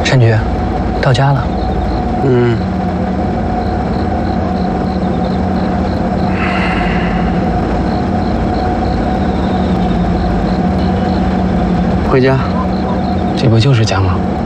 山菊，到家了。 嗯。回家。 这不就是家吗？